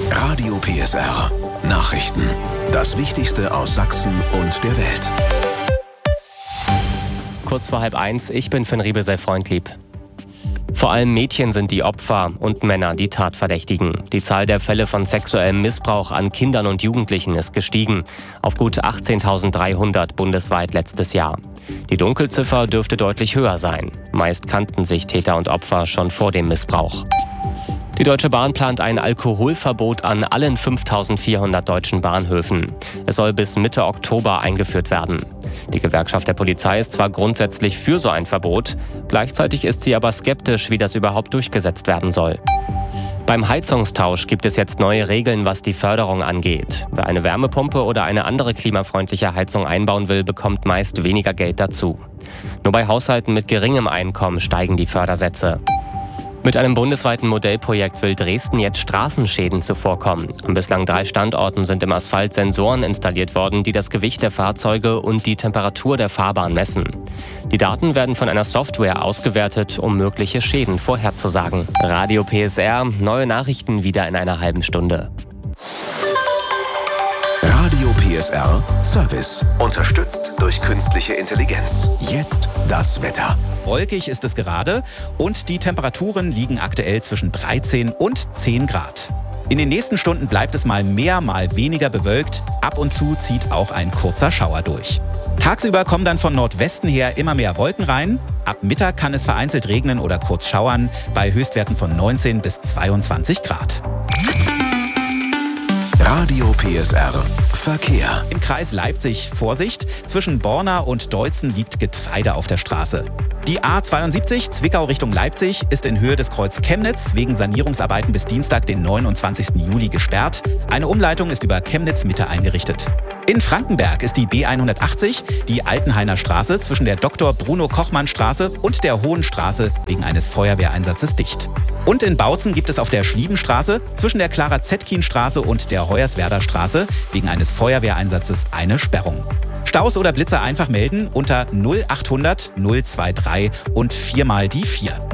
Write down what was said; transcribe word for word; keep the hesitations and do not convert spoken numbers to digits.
Radio P S R. Nachrichten. Das Wichtigste aus Sachsen und der Welt. Kurz vor halb eins, ich bin Finn Riebel, sei freundlieb. Vor allem Mädchen sind die Opfer und Männer die Tatverdächtigen. Die Zahl der Fälle von sexuellem Missbrauch an Kindern und Jugendlichen ist gestiegen. Auf gut achtzehntausenddreihundert bundesweit letztes Jahr. Die Dunkelziffer dürfte deutlich höher sein. Meist kannten sich Täter und Opfer schon vor dem Missbrauch. Die Deutsche Bahn plant ein Alkoholverbot an allen fünftausendvierhundert deutschen Bahnhöfen. Es soll bis Mitte Oktober eingeführt werden. Die Gewerkschaft der Polizei ist zwar grundsätzlich für so ein Verbot, gleichzeitig ist sie aber skeptisch, wie das überhaupt durchgesetzt werden soll. Beim Heizungstausch gibt es jetzt neue Regeln, was die Förderung angeht. Wer eine Wärmepumpe oder eine andere klimafreundliche Heizung einbauen will, bekommt meist weniger Geld dazu. Nur bei Haushalten mit geringem Einkommen steigen die Fördersätze. Mit einem bundesweiten Modellprojekt will Dresden jetzt Straßenschäden zuvorkommen. An bislang drei Standorten sind im Asphalt Sensoren installiert worden, die das Gewicht der Fahrzeuge und die Temperatur der Fahrbahn messen. Die Daten werden von einer Software ausgewertet, um mögliche Schäden vorherzusagen. Radio P S R, neue Nachrichten wieder in einer halben Stunde. Radio P S R Service. Unterstützt durch künstliche Intelligenz. Jetzt das Wetter. Wolkig ist es gerade und die Temperaturen liegen aktuell zwischen dreizehn und zehn Grad. In den nächsten Stunden bleibt es mal mehr, mal weniger bewölkt. Ab und zu zieht auch ein kurzer Schauer durch. Tagsüber kommen dann von Nordwesten her immer mehr Wolken rein. Ab Mittag kann es vereinzelt regnen oder kurz schauern bei Höchstwerten von neunzehn bis zweiundzwanzig Grad. Radio P S R Verkehr. Im Kreis Leipzig Vorsicht, zwischen Borna und Deutzen liegt Getreide auf der Straße. Die A zweiundsiebzig Zwickau Richtung Leipzig ist in Höhe des Kreuz Chemnitz wegen Sanierungsarbeiten bis Dienstag, den neunundzwanzigsten Juli gesperrt. Eine Umleitung ist über Chemnitz Mitte eingerichtet. In Frankenberg ist die B hundertachtzig, die Altenhainer Straße zwischen der Doktor Bruno Kochmann Straße und der Hohen Straße wegen eines Feuerwehreinsatzes dicht. Und in Bautzen gibt es auf der Schliebenstraße zwischen der Clara-Zetkin-Straße und der Hoyerswerder Straße wegen eines Feuerwehreinsatzes eine Sperrung. Staus oder Blitzer einfach melden unter null achthundert null drei drei und viermal die vier.